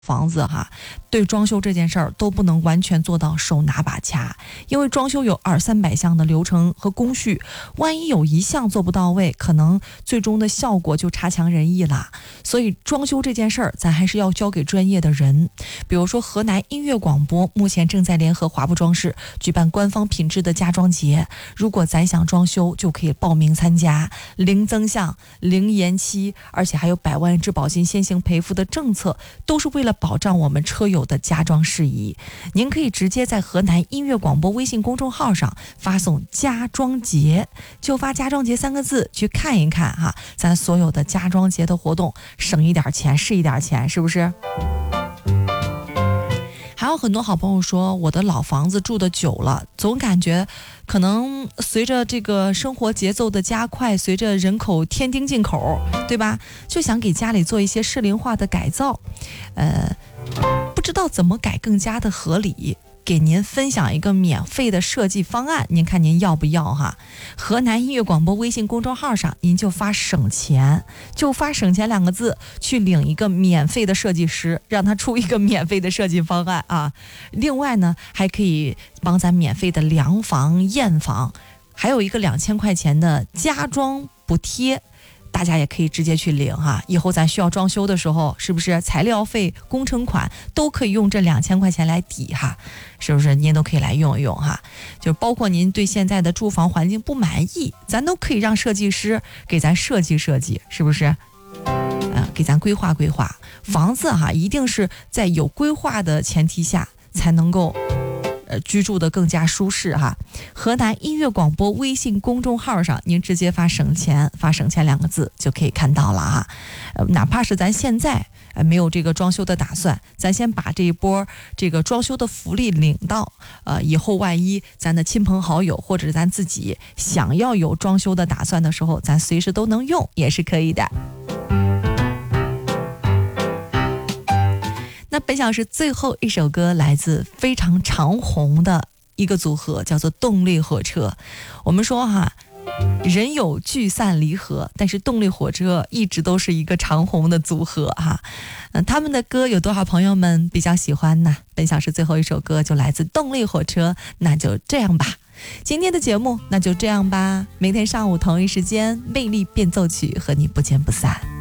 房子哈，对装修这件事儿都不能完全做到手拿把掐，因为装修有200-300项的流程和工序，万一有一项做不到位，可能最终的效果就差强人意啦。所以装修这件事儿，咱还是要交给专业的人。比如说河南音乐广播目前正在联合华埠装饰举办官方品质的家装节，如果咱想装修，就可以报名参加，零增项、零延期，而且还有100万质保金先行赔付的政策，都是为了保障我们车友的家装事宜。您可以直接在河南音乐广播微信公众号上发送家装节，就发家装节3个字去看一看哈，咱所有的家装节的活动，省一点钱是一点钱，是不是？还有很多好朋友说，我的老房子住的久了，总感觉可能随着这个生活节奏的加快，随着人口添丁进口，对吧，就想给家里做一些适龄化的改造，不知道怎么改更加的合理，给您分享一个免费的设计方案，您看您要不要哈？河南音乐广播微信公众号上，您就发省钱，就发省钱2个字，去领一个免费的设计师，让他出一个免费的设计方案啊。另外呢，还可以帮咱免费的量房验房，还有一个2000块钱的家装补贴，大家也可以直接去领哈。以后咱需要装修的时候，是不是材料费、工程款都可以用这2000块钱来抵哈？是不是您都可以来用一用哈？就包括您对现在的住房环境不满意，咱都可以让设计师给咱设计设计，是不是？给咱规划规划房子哈，一定是在有规划的前提下才能够居住的更加舒适哈。河南音乐广播微信公众号上，您直接发省钱2个字就可以看到了哈。哪怕是咱现在没有这个装修的打算，咱先把这一波这个装修的福利领到，以后万一咱的亲朋好友或者咱自己想要有装修的打算的时候，咱随时都能用，也是可以的。那本小时最后一首歌来自非常长红的一个组合，叫做动力火车。我们说哈，人有聚散离合，但是动力火车一直都是一个长红的组合哈。他们的歌有多少朋友们比较喜欢呢？本小时最后一首歌就来自动力火车，那就这样吧。今天的节目那就这样吧，明天上午同一时间，魅力变奏曲和你不见不散。